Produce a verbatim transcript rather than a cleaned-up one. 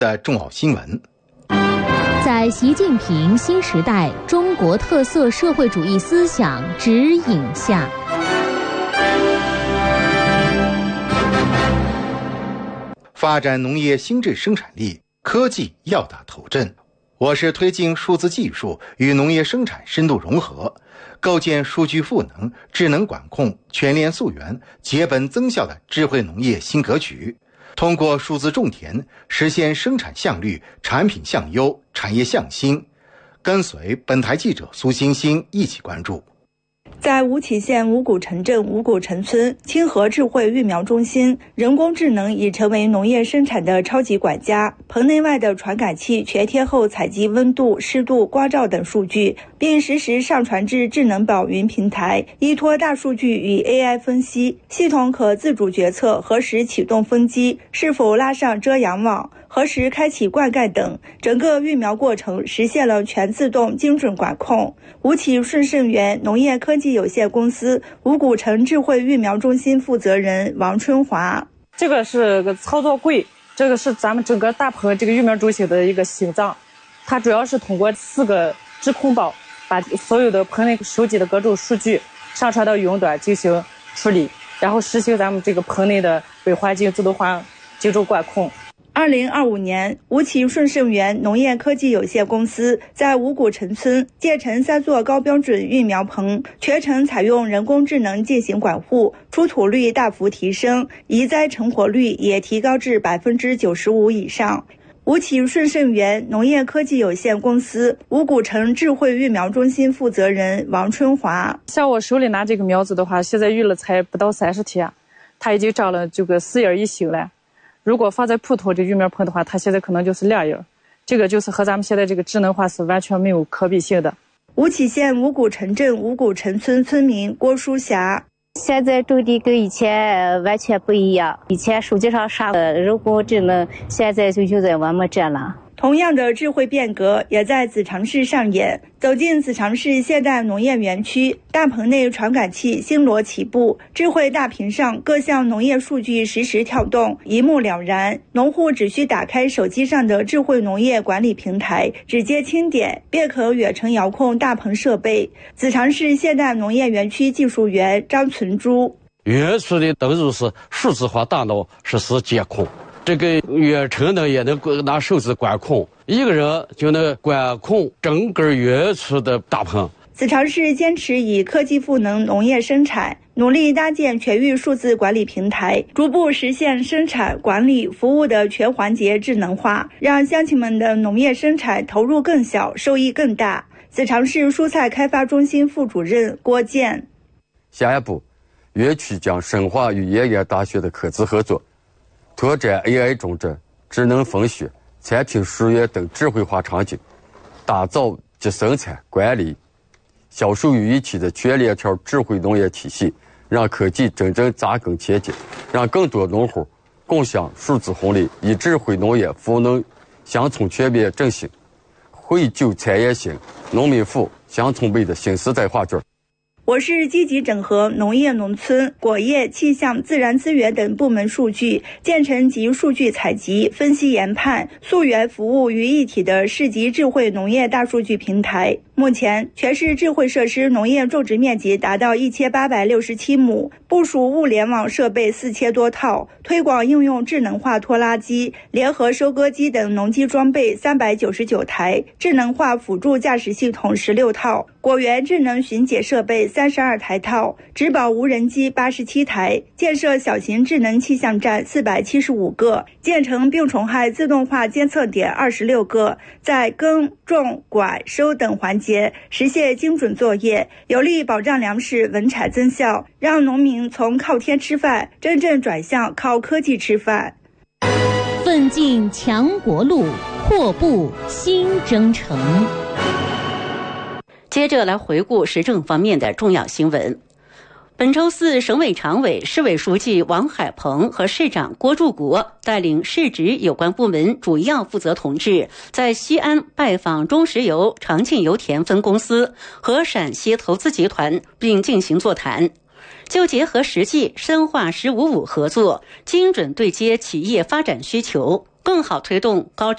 的重要新闻。 在习近平新时代中国特色社会主义思想指引下， 发展农业新质生产力，科技要打头阵。我是推进数字技术与农业生产深度融合，构建数据赋能、智能管控、全链溯源、结本增效的智慧农业新格局。通过数字种田，实现生产效率、产品向优、产业向新。跟随本台记者苏欣欣一起关注。 在吴起县五谷城镇五谷城村清河智慧育苗中心，人工智能已成为农业生产的超级管家。棚内外的传感器全天候采集温度、湿度、光照等数据，并实时上传至智能宝云平台，依托大数据与 A I 分析，系统可自主决策何时启动风机，是否拉上遮阳网，何时开启灌溉等，整个育苗过程实现了全自动精准管控。吴起顺盛源农业科技有限公司五谷城智慧育苗中心负责人王春华： 这个是个操作柜，这个是咱们整个大棚这个育苗中心的一个心脏，它主要是通过四个智控包把所有的棚内收集的各种数据上传到云端进行处理，然后实行咱们这个棚内的微环境自动化精准管控。 二零二五年，吴起顺盛源农业科技有限公司在五谷城村建成三座高标准育苗棚，全程采用人工智能进行管护，出土率大幅提升，移栽成活率也提高至百分之九十五以上。吴起顺盛源农业科技有限公司五谷城智慧育苗中心负责人王春华： 像我手里拿这个苗子的话，现在育了才不到三十天，它已经长了这个四叶一新了。如果放在普通这育苗棚的话，它现在可能就是两叶，这个就是和咱们现在这个智能化是完全没有可比性的。 吴起县五谷城镇五谷城村村民郭淑霞： 现在种地跟以前完全不一样，以前手机上刷的人工智能，现在就用在我们这了。 同样的智慧变革也在子长市上演。走进子长市现代农业园区，大棚内传感器星罗棋布，智慧大屏上各项农业数据实时跳动，一目了然。农户只需打开手机上的智慧农业管理平台，直接轻点便可远程遥控大棚设备。子长市现代农业园区技术员张存珠： 原初的都是数字化大脑实时监控，这个远程呢也能拿手指管控，一个人就能管控整个原初的大棚。 子长市坚持以科技赋能农业生产，努力搭建全域数字管理平台，逐步实现生产、管理、服务的全环节智能化，让乡亲们的农业生产投入更小，收益更大。子长市蔬菜开发中心副主任郭健： 下一步，园区将深化与燕园大学的科资合作，拓展 A I 种植、智能风雪、餐厅书园等智慧化场景，打造集生产、管理、销售于一体的全链条智慧农业体系，让科技真正扎根前进，让更多农户共享数字红利，以智慧农业赋能乡村全面振兴，绘就产业兴、农民富、乡村美的新时代画卷。 我市积极整合农业农村、果业、气象、自然资源等部门数据，建成集数据采集、分析研判、溯源服务于一体的市级智慧农业大数据平台。目前，全市智慧设施农业种植面积达到一千八百六十七亩，部署物联网设备四千多套，推广应用智能化拖拉机、联合收割机等农机装备三百九十九台，智能化辅助驾驶系统十六套，果园智能巡检设备三十二台套，植保无人机八十七台，建设小型智能气象站四百七十五个，建成病虫害自动化监测点二十六个，在耕、种、管、收等环节实现精准作业，有力保障粮食稳产增效，让农民从靠天吃饭真正转向靠科技吃饭。 奋进强国路，阔步新征程。 接着来回顾时政方面的重要新闻。本周四，省委常委、市委书记王海鹏和市长郭柱国带领市直有关部门主要负责同志，在西安拜访中石油长庆油田分公司和陕西投资集团，并进行座谈，就结合实际深化“十五五”合作，精准对接企业发展需求，更好推动高质